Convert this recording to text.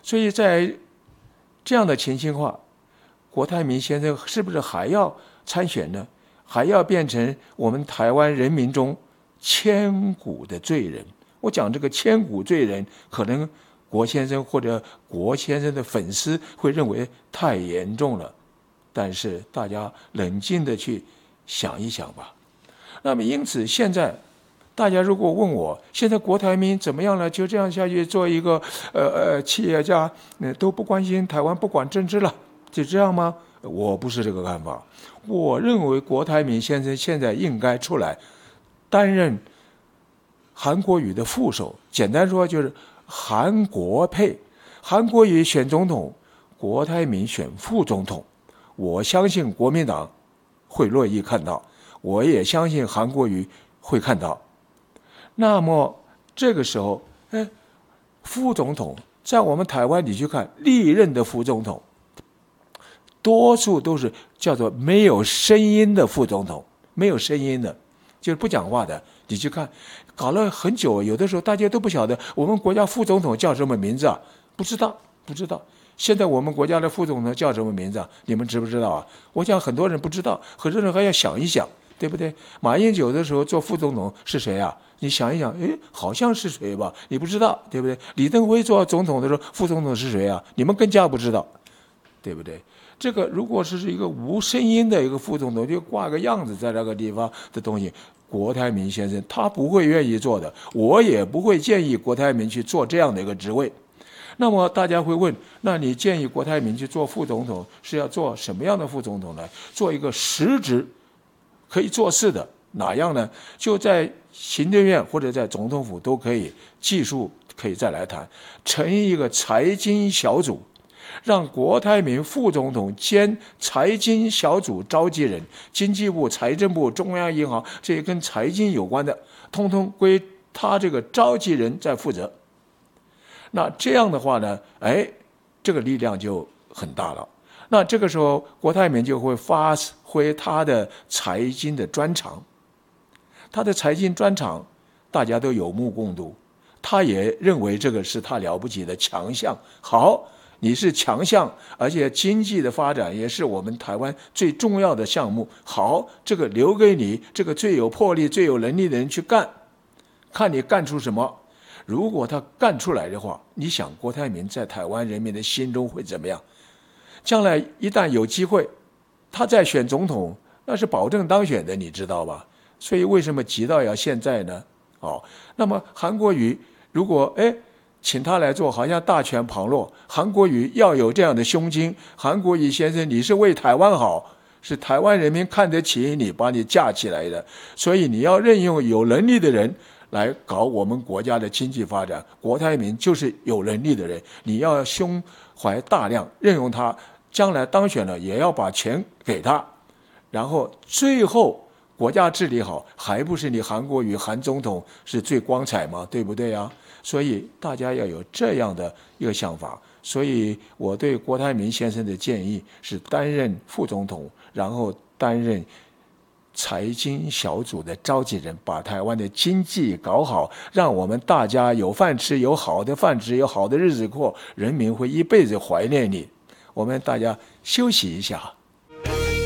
所以在这样的情形下，郭台铭先生是不是还要参选呢？还要变成我们台湾人民中千古的罪人？我讲这个千古罪人，可能郭先生或者郭先生的粉丝会认为太严重了，但是大家冷静的去想一想吧。那么因此现在大家如果问我现在郭台铭怎么样了，就这样下去做一个企业家，都不关心台湾，不管政治了，就这样吗？我不是这个看法。我认为郭台铭先生现在应该出来担任韩国瑜的副手，简单说就是韩国配，韩国瑜选总统，郭台铭选副总统。我相信国民党会乐意看到，我也相信韩国瑜会看到。那么这个时候，副总统在我们台湾你去看历任的副总统，多数都是叫做没有声音的副总统，没有声音的，就是不讲话的。你去看，搞了很久，有的时候大家都不晓得我们国家副总统叫什么名字啊？不知道。现在我们国家的副总统叫什么名字啊？你们知不知道啊？我想很多人不知道，很多人还要想一想，对不对？马英九的时候做副总统是谁啊？你想一想，好像是谁吧？你不知道，对不对？李登辉做总统的时候，副总统是谁啊？你们更加不知道，对不对？这个如果是一个无声音的一个副总统，就挂个样子在那个地方的东西，郭台铭先生他不会愿意做的，我也不会建议郭台铭去做这样的一个职位。那么大家会问，那你建议郭台铭去做副总统，是要做什么样的副总统呢？做一个实质可以做事的，哪样呢？就在行政院或者在总统府都可以，技术可以再来谈，成立一个财经小组，让郭台铭副总统兼财经小组召集人，经济部、财政部、中央银行这些跟财经有关的，通通归他这个召集人在负责。那这样的话呢，这个力量就很大了。那这个时候，郭台铭就会发挥他的财经的专长，他的财经专长大家都有目共睹，他也认为这个是他了不起的强项。好，你是强项，而且经济的发展也是我们台湾最重要的项目。好，这个留给你这个最有魄力、最有能力的人去干，看你干出什么。如果他干出来的话，你想郭台铭在台湾人民的心中会怎么样？将来一旦有机会，他再选总统，那是保证当选的，你知道吧？所以为什么急到要现在呢？那么韩国瑜如果请他来做，好像大权旁落。韩国瑜要有这样的胸襟，韩国瑜先生，你是为台湾好，是台湾人民看得起你，把你架起来的，所以你要任用有能力的人来搞我们国家的经济发展。郭台铭就是有能力的人，你要胸怀大量，任用他，将来当选了也要把钱给他，然后最后国家治理好，还不是你韩国瑜韩总统是最光彩吗？对不对啊？所以大家要有这样的一个想法。所以我对郭台铭先生的建议是担任副总统，然后担任财经小组的召集人，把台湾的经济搞好，让我们大家有饭吃，有好的饭吃，有好的日子过，人民会一辈子怀念你。我们大家休息一下。